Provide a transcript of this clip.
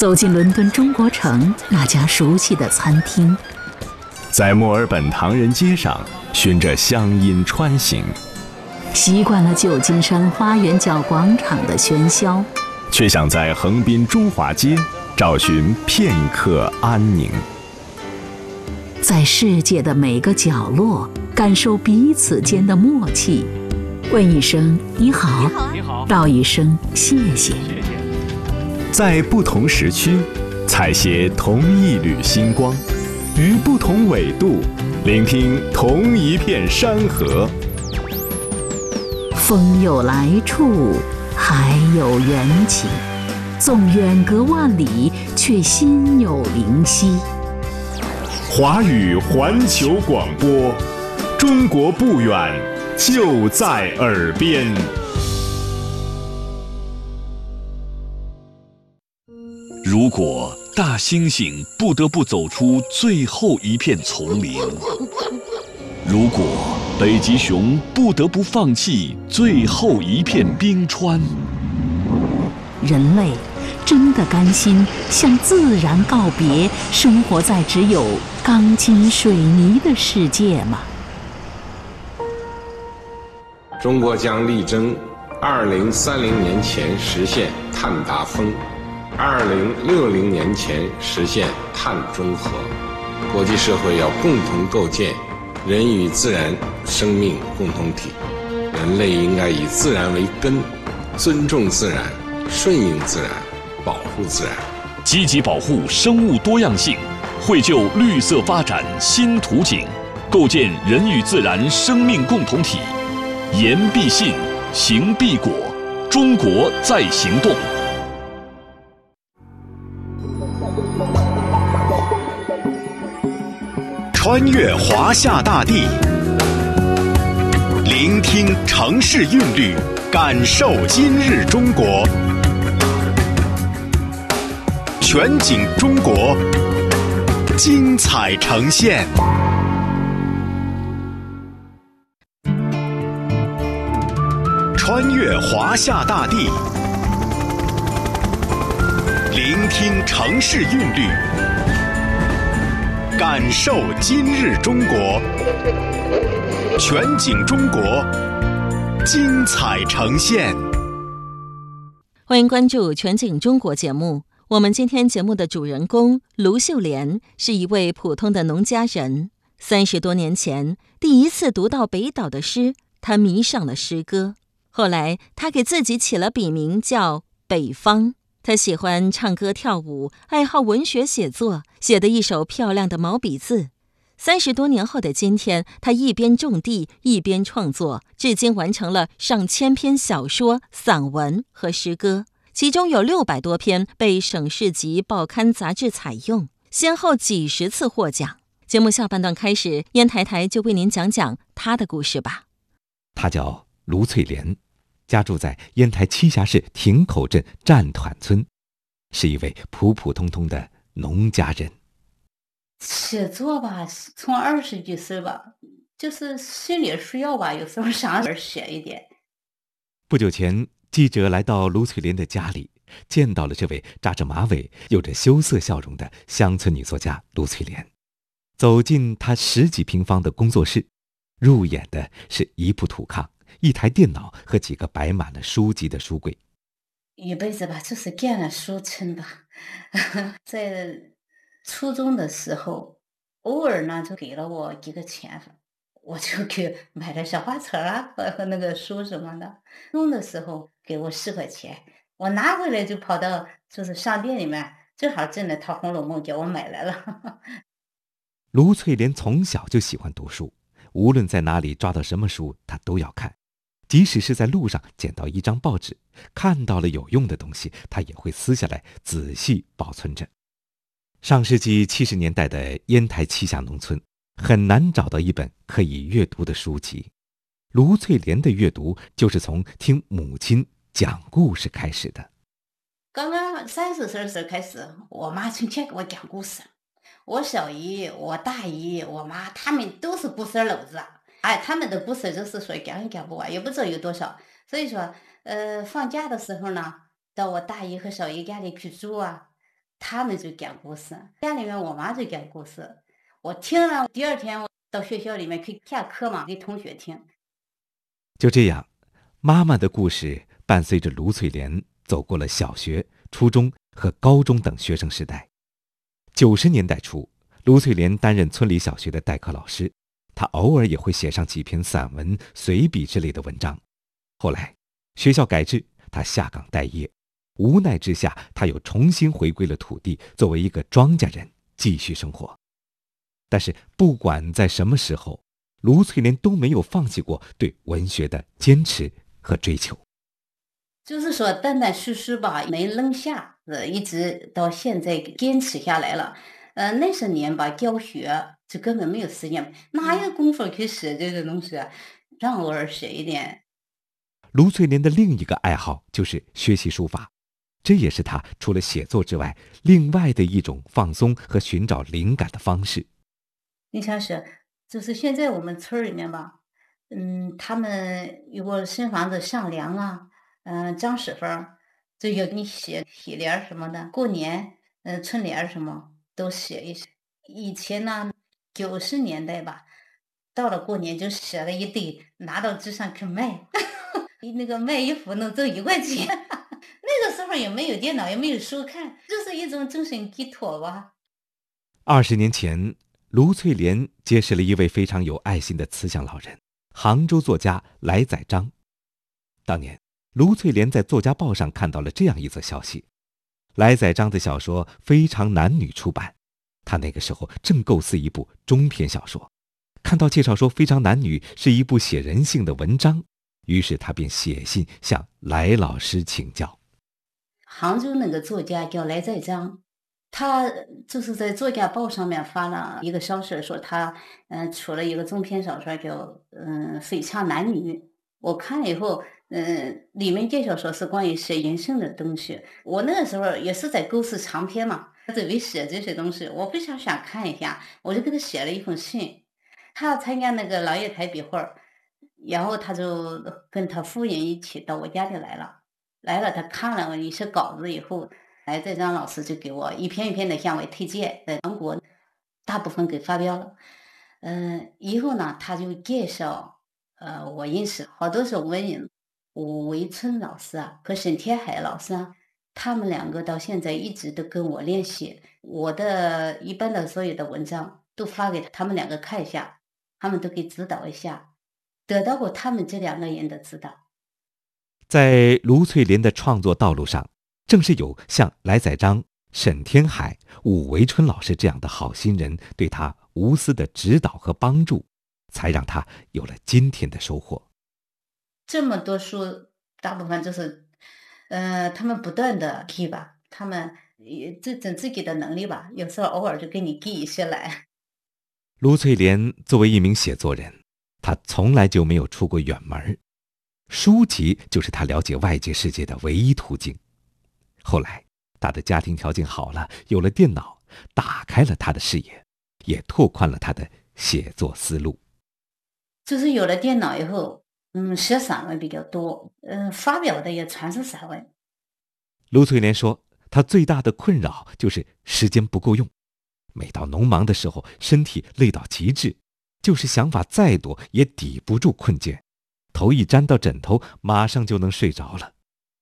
走进伦敦中国城那家熟悉的餐厅， 在墨尔本唐人街上循着乡音穿行， 习惯了旧金山花园角广场的喧嚣， 却想在横滨中华街找寻片刻安宁。 在世界的每个角落感受彼此间的默契，问一声你好， 你好， 道一声谢谢。 在不同时区采撷同一缕星光，于不同纬度聆听同一片山河。 风有来处，海有缘起，纵远隔万里，却心有灵犀。 华语环球广播，中国不远，就在耳边。 如果大猩猩不得不走出最后一片丛林，如果北极熊不得不放弃最后一片冰川， 人类真的甘心向自然告别，生活在只有钢筋水泥的世界吗？ 中国将力争2030年前实现碳达峰，2060年前实现碳中和。国际社会要共同构建人与自然生命共同体，人类应该以自然为根，尊重自然，顺应自然，保护自然， 积极保护生物多样性，绘就绿色发展新图景，构建人与自然生命共同体。言必信，行必果，中国在行动。 穿越华夏大地，聆听城市韵律，感受今日中国。全景中国，精彩呈现。穿越华夏大地，聆听城市韵律，感受今日中国。全景中国，精彩呈现。 欢迎关注全景中国节目。我们今天节目的主人公卢秀莲是一位普通的农家人。30多年前，第一次读到北岛的诗，他迷上了诗歌。后来他给自己起了笔名叫北方。他喜欢唱歌跳舞，爱好文学写作，写得一手漂亮的毛笔字。30多年后的今天，他一边种地一边创作，至今完成了上千篇小说、散文和诗歌，其中有600多篇被省市级报刊杂志采用，先后几10次获奖。节目下半段开始，烟台台就为您讲讲他的故事吧。 他叫卢翠莲，家住在烟台栖霞市亭口镇战团村，是一位普普通通的农家人。 写作吧，从20几岁吧，就是心里需要吧，有时候想写一点。 不久前，记者来到卢翠莲的家里，见到了这位扎着马尾、有着羞涩笑容的乡村女作家卢翠莲。走进她10几平方的工作室，入眼的是一部土炕、一台电脑和几个摆满了书籍的书柜。 一辈子吧，就是干了书称吧。在初中的时候，偶尔呢就给了我几个钱，我就去买了小花册啊和那个书什么的。初中的时候给我10块钱，我拿回来就跑到就是商店里面，正好挣了套《红楼梦》，叫我买来了。 卢翠莲从小就喜欢读书，无论在哪里抓到什么书，她都要看。即使是在路上捡到一张报纸，看到了有用的东西，她也会撕下来仔细保存着。上世纪70年代的烟台栖霞农村，很难找到一本可以阅读的书籍。卢翠莲的阅读就是从听母亲讲故事开始的。 刚刚30岁的时候开始，我妈成天给我讲故事。我小姨、我大姨、我妈，他们都是故事篓子。哎，他们的故事就是说讲也讲不完，也不知道有多少。所以说，放假的时候呢，到我大姨和小姨家里去住啊， 他们就讲故事，家里面我妈就讲故事，我听了，第二天我到学校里面去下课嘛，给同学听。 就这样，妈妈的故事伴随着卢翠莲走过了小学、初中和高中等学生时代。90年代初，卢翠莲担任村里小学的代课老师，她偶尔也会写上几篇散文、随笔之类的文章。后来，学校改制，她下岗待业，无奈之下，她又重新回归了土地，作为一个庄稼人继续生活。但是，不管在什么时候，卢翠莲都没有放弃过对文学的坚持和追求。 就是说断断续续吧，没扔下，一直到现在坚持下来了。那些年吧，教学就根本没有时间，哪有功夫去写这个东西啊？让偶尔写一点。 卢翠莲的另一个爱好就是学习书法，这也是她除了写作之外，另外的一种放松和寻找灵感的方式。 你想是，就是现在我们村里面吧，他们如果新房子上梁啊，张媳妇儿就有你写喜联什么的，过年，春联什么都写一写。以前呢，90年代吧，到了过年就写了一堆，拿到街上去卖，那个卖一幅能挣1块钱。那个时候也没有电脑，也没有书看，就是一种精神寄托吧。 20年前，卢翠莲结识了一位非常有爱心的慈祥老人，杭州作家来载章。当年，卢翠莲在作家报上看到了这样一则消息：来载章的小说《非常男女》出版，他那个时候正构思一部中篇小说。看到介绍说《非常男女》是一部写人性的文章，于是他便写信向来老师请教。 杭州那个作家叫来载章，他就是在作家报上面发了一个消息，说他出了一个中篇小说叫非常男女。我看了以后，里面介绍说是关于写人性的东西。我那个时候也是在构思长篇嘛，准备写这些东西，我非常想看一下，我就给他写了一封信。他参加那个老月台笔会，然后他就跟他夫人一起到我家里来了。他看了一些稿子以后，来载章老师就给我一篇一篇的向我推荐，在全国大部分给发表了。以后呢，他就介绍，我认识好多是文人，吴维春老师啊和沈天海老师啊，他们2个到现在一直都跟我联系。我的一般的所有的文章都发给他们2个看一下，他们都给指导一下，得到过他们这2个人的指导。 在卢翠莲的创作道路上，正是有像来载章、沈天海、伍维春老师这样的好心人对他无私的指导和帮助，才让他有了今天的收获。 这么多书，大部分就是他们不断的给吧，他们这整自己的能力吧，有时候偶尔就给你给一些来。 卢翠莲作为一名写作人，她从来就没有出过远门，书籍就是她了解外界世界的唯一途径。后来，她的家庭条件好了，有了电脑，打开了她的视野，也拓宽了她的写作思路。 就是有了电脑以后，写散文比较多，发表的也全是散文。 卢翠莲说，她最大的困扰就是时间不够用。每到农忙的时候，身体累到极致，就是想法再多也抵不住困倦，头一沾到枕头，马上就能睡着了。